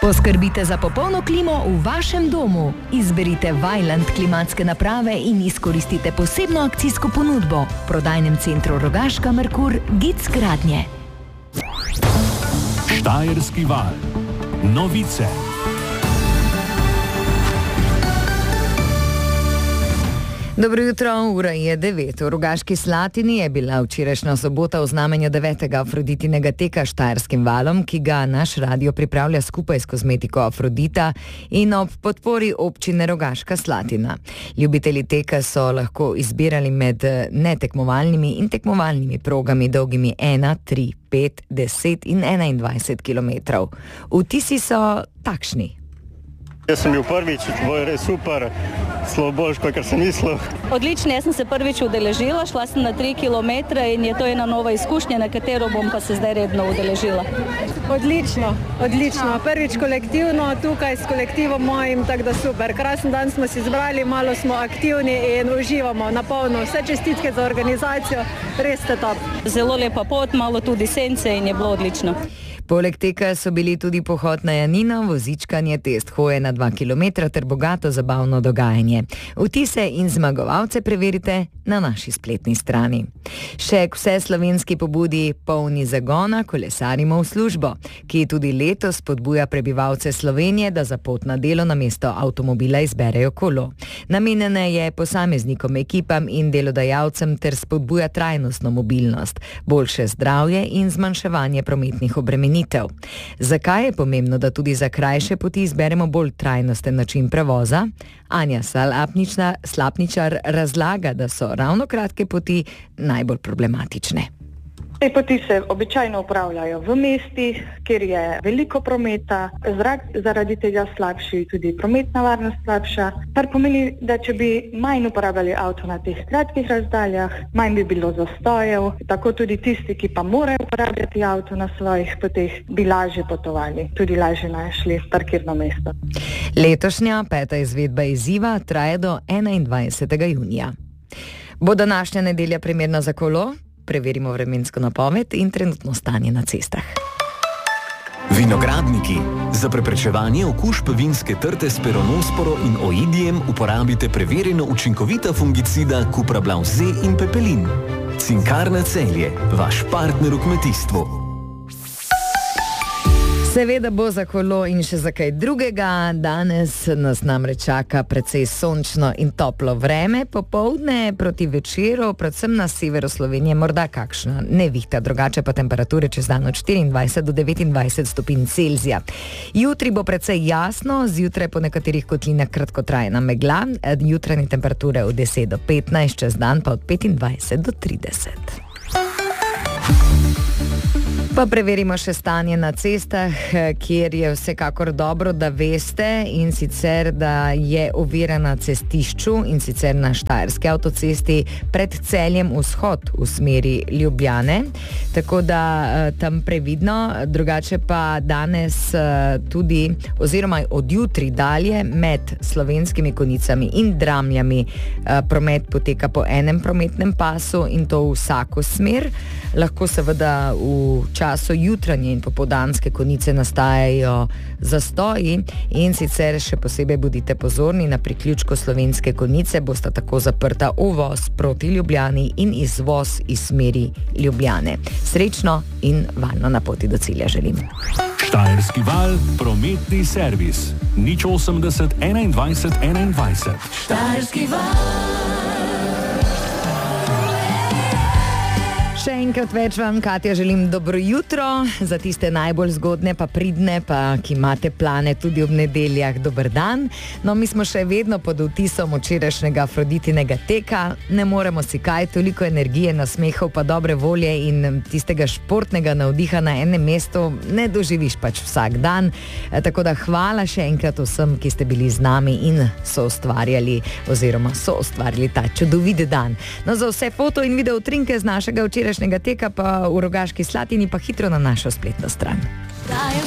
Poskrbite za popolno klimo v vašem domu. Izberite Vaillant klimatske naprave in izkoristite posebno akcijsko ponudbo v prodajnem centru Rogaška Merkur Gic Gradnje. Štajerski val. Novice. Dobro jutro, ura je 9. V Rogaški Slatini je bila včerajšnja sobota v znamenju 9. Afroditinega teka Štajerskim valom, ki ga naš radio pripravlja skupaj s kozmetiko Afrodita in ob podpori občine Rogaška Slatina. Ljubitelji teka so lahko izbirali med netekmovalnimi in tekmovalnimi progami dolgimi 1, 3, 5, 10 in 21 km. Vtisi so takšni. Jaz sem bil prvič, bilo je res super, zelo boljš, kot sem mislil. Odlično, jaz sem se prvič udeležila, šla sem na 3 km in je to ena nova izkušnja, na katero bom pa se zdaj redno udeležila. Odlično. Prvič kolektivno, tukaj s kolektivom mojim, tako da super. Krasen dan smo si izbrali, malo smo aktivni in uživamo na polno. Vse čestitke za organizacijo, res ste top. Zelo lepa pot, malo tudi sence in je bilo odlično. Poleg tega so bili tudi pohod na Janino, vozičkanje, test hoje na 2 km ter bogato zabavno dogajanje. Vtise in zmagovalce preverite na naši spletni strani. Še k vseslovenski pobudi Polni zagona kolesarimo v službo, ki tudi letos spodbuja prebivalce Slovenije, da za pot na delo namesto avtomobila izberejo kolo. Namenjena je posameznikom, ekipam in delodajalcem ter spodbuja trajnostno mobilnost, boljše zdravje in zmanjševanje prometnih obremenitev. Zakaj je pomembno, da tudi za krajše poti izberemo bolj trajnosten način prevoza? Anja Slapničar razlaga, da so ravno kratke poti najbolj problematične. Te poti se običajno upravljajo v mestih, kjer je veliko prometa, zrak zaradi tega slabši, tudi prometna varnost slabša, kar pomeni, da če bi manj uporabljali avto na teh kratkih razdaljah, manj bi bilo zastojev, tako tudi tisti, ki pa morajo uporabljati avto na svojih poteh, bi lažje potovali, tudi lažje našli parkirno mesto. Letošnja 5. izvedba izziva traja do 21. junija. Bo današnja nedelja primerna za kolo? Preverimo vremensko napoved in trenutno stanje na cestah. Vinogradniki. Za preprečevanje okužb vinske trte s peronosporo in oidijem uporabite preverjeno učinkovita fungicida Cuprablav Z in Pepelin. Cinkarna Celje, vaš partner v kmetijstvu. Seveda bo za kolo in še za kaj drugega. Danes nas namreč čaka precej sončno in toplo vreme. Popoldne proti večeru, predvsem na severu Slovenije, morda kakšna nevihta, drugače pa temperature čez dan od 24 do 29 stopinj Celzija. Jutri bo precej jasno, zjutraj po nekaterih kotlinah kratkotrajna megla, jutranje temperature od 10 do 15, čez dan pa od 25 do 30. Pa preverimo še stanje na cestah, kjer je vsekakor dobro, da veste, in sicer, da je ovira na cestišču, in sicer na Štajerski avtocesti pred Celjem vzhod v smeri Ljubljane, tako da tam previdno, drugače pa danes tudi, oziroma od jutri dalje, med Slovenskimi Konjicami in Dramljami promet poteka po enem prometnem pasu in to v vsako smer. Lahko seveda v času jutranje in popoldanske Konjice nastajajo zastoji in sicer še posebej bodite pozorni na priključku Slovenske Konjice, bosta tako zaprta uvoz proti Ljubljani in izvoz iz smeri Ljubljane. Srečno in varno na poti do cilja želim. Štajerski val, prometni servis. 080 21 21. Štajerski val. Še enkrat več vam, Katja, želim dobro jutro, za tiste najbolj zgodne pa pridne, pa ki imate plane tudi ob nedeljah, dober dan. No, mi smo še vedno pod vtisom včerajšnjega Afroditinega teka, ne moremo si kaj, toliko energije, nasmehov pa dobre volje in tistega športnega navdiha na enem mestu ne doživiš pač vsak dan. Tako da hvala še enkrat vsem, ki ste bili z nami in so ustvarjali ta čudovit dan. No, za vse foto in video utrinke z našega včerajšnjega teka pa v Rogaški Slatini pa hitro na našo spletno stran.